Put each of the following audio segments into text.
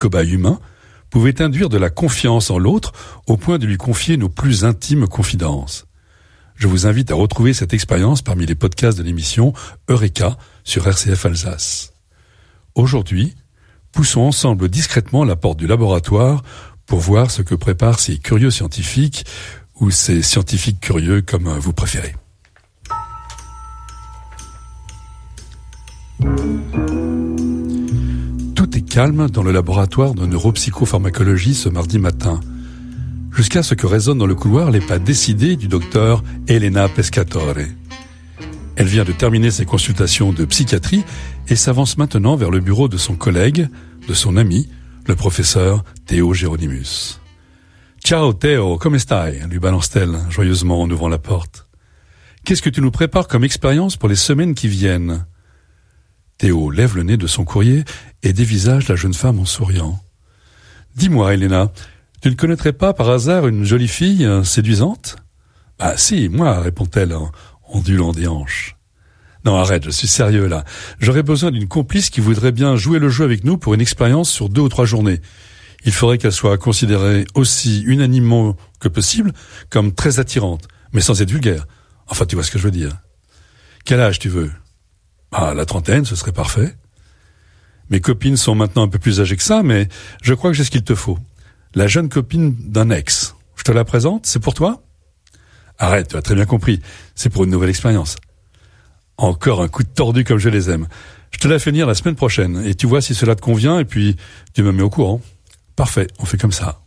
cobaye humain, pouvait induire de la confiance en l'autre au point de lui confier nos plus intimes confidences. Je vous invite à retrouver cette expérience parmi les podcasts de l'émission Eureka sur RCF Alsace. Aujourd'hui, poussons ensemble discrètement la porte du laboratoire pour voir ce que préparent ces curieux scientifiques ou ces scientifiques curieux comme vous préférez. Tout est calme dans le laboratoire de neuropsychopharmacologie ce mardi matin, jusqu'à ce que résonnent dans le couloir les pas décidés du docteur Elena Pescatore. Elle vient de terminer ses consultations de psychiatrie et s'avance maintenant vers le bureau de son collègue, de son ami, le professeur Théo Géronimus. « Ciao Théo, come stai ?» lui balance-t-elle joyeusement en ouvrant la porte. « Qu'est-ce que tu nous prépares comme expérience pour les semaines qui viennent ?» Théo lève le nez de son courrier et dévisage la jeune femme en souriant. « Dis-moi, Elena, tu ne connaîtrais pas par hasard une jolie fille séduisante ?»« Ah si, moi, répond-elle en ondulant des hanches. « Non, arrête, je suis sérieux là. J'aurais besoin d'une complice qui voudrait bien jouer le jeu avec nous pour une expérience sur 2 ou 3 journées. Il faudrait qu'elle soit considérée aussi unanimement que possible comme très attirante, mais sans être vulgaire. Enfin, tu vois ce que je veux dire. Quel âge tu veux ? Ah, la trentaine, ce serait parfait. Mes copines sont maintenant un peu plus âgées que ça, mais je crois que j'ai ce qu'il te faut. La jeune copine d'un ex. Je te la présente, c'est pour toi ? Arrête, tu as très bien compris. C'est pour une nouvelle expérience. Encore un coup de tordu comme je les aime. Je te la fais venir la semaine prochaine, et tu vois si cela te convient, et puis tu me mets au courant. Parfait, on fait comme ça.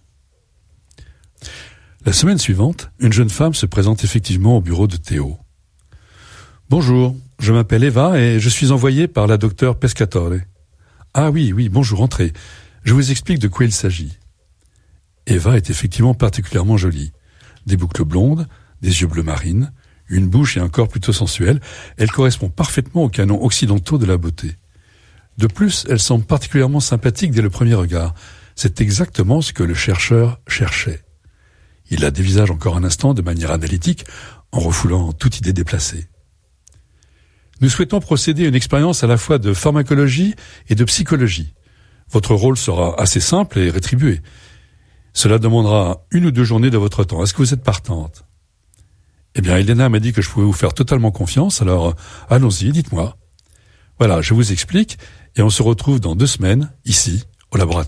La semaine suivante, une jeune femme se présente effectivement au bureau de Théo. Bonjour, je m'appelle Eva et je suis envoyée par la docteure Pescatore. Ah oui, bonjour, entrez. Je vous explique de quoi il s'agit. Eva est effectivement particulièrement jolie. Des boucles blondes, des yeux bleu marine, une bouche et un corps plutôt sensuels. Elle correspond parfaitement aux canons occidentaux de la beauté. De plus, elle semble particulièrement sympathique dès le premier regard. C'est exactement ce que le chercheur cherchait. Il la dévisage encore un instant de manière analytique, en refoulant toute idée déplacée. Nous souhaitons procéder à une expérience à la fois de pharmacologie et de psychologie. Votre rôle sera assez simple et rétribué. Cela demandera 1 ou 2 journées de votre temps. Est-ce que vous êtes partante ? Eh bien, Elena m'a dit que je pouvais vous faire totalement confiance, alors allons-y, dites-moi. Voilà, je vous explique, et on se retrouve dans 2 semaines, ici, au laboratoire.